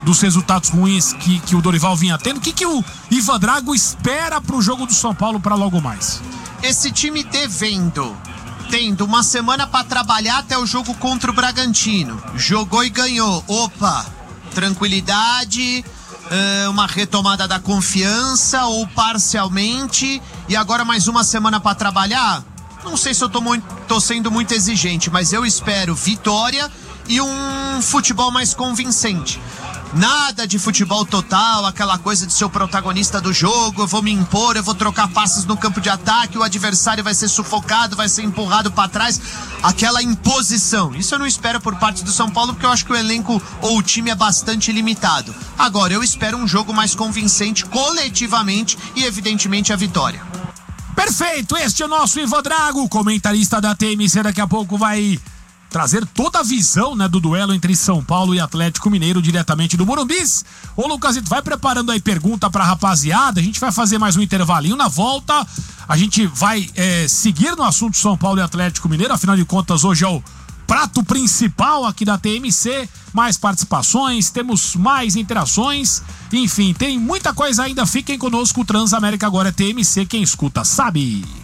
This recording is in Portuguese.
dos resultados ruins que o Dorival vinha tendo. O que o Ivan Drago espera pro jogo do São Paulo para logo mais? Esse time tendo uma semana para trabalhar até o jogo contra o Bragantino. Jogou e ganhou. Opa, tranquilidade, uma retomada da confiança ou parcialmente, e agora mais uma semana para trabalhar. Não sei se eu tô sendo muito exigente, mas eu espero vitória e um futebol mais convincente. Nada de futebol total, aquela coisa de ser o protagonista do jogo, eu vou me impor, eu vou trocar passes no campo de ataque, o adversário vai ser sufocado, vai ser empurrado para trás, aquela imposição. Isso eu não espero por parte do São Paulo, porque eu acho que o elenco ou o time é bastante limitado. Agora, eu espero um jogo mais convincente coletivamente e evidentemente a vitória. Perfeito, este é o nosso Ivan Drago, comentarista da TMC, daqui a pouco vai trazer toda a visão, né, do duelo entre São Paulo e Atlético Mineiro, diretamente do Morumbis. Ô Lucasito, vai preparando aí pergunta pra rapaziada, a gente vai fazer mais um intervalinho. Na volta a gente vai seguir no assunto São Paulo e Atlético Mineiro, afinal de contas hoje é o prato principal aqui da TMC, mais participações, temos mais interações, enfim, tem muita coisa ainda. Fiquem conosco, o Transamérica agora é TMC, quem escuta sabe.